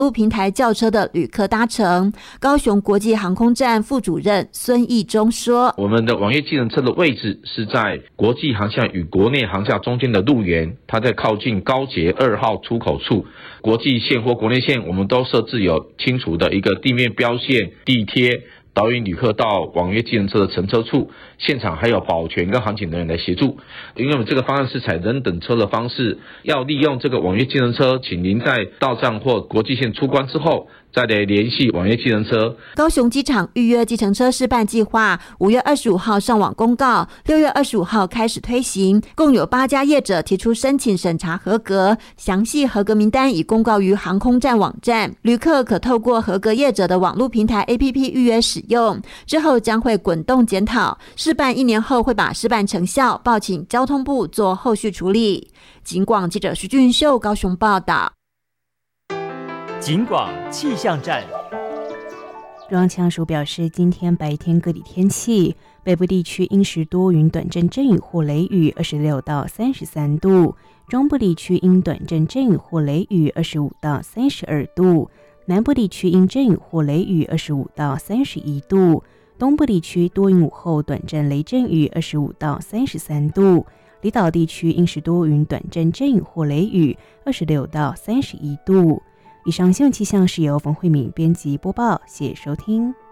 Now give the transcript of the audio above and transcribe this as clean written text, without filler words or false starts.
路平台轿车的旅客搭乘。高雄国际航空站副主任孙义忠说， 我们的网约计程车的位置是在国际航厦与国内航厦中间的路缘，它在靠近高捷2号出口处，国际线或国内线我们都设置有清楚的一个地面标线、地贴，导引旅客到网约计程车的乘车处，现场还有保全跟航警人员来协助。因为我们这个方案是采人等车的方式，要利用这个网约计程车，请您在到站或国际线出关之后，再来联系网约计程车。 高雄机场预约计程车试办计划5月25号上网公告，6月25号开始推行，共有8家业者提出申请审查合格，详细合格名单已公告于航空站网站，旅客可透过合格业者的网络平台 APP 预约使用，之后将会滚动检讨，试办1年后会把试办成效报请交通部做后续处理。警广记者徐俊秀高雄报道。 警广气象站。 中央气象署表示，今天白天各地天气，北部地区阴时多云，短阵阵雨或雷雨，26到33度；中部地区阴短阵阵雨或雷雨，25到32度；南部地区阴阵雨或雷雨，25到31度；东部地区多云午后短阵雷阵雨，25到33度；离岛地区阴时多云，短阵阵雨或雷雨，26到31度。以上新闻气象是由冯慧敏编辑播报，谢谢收听。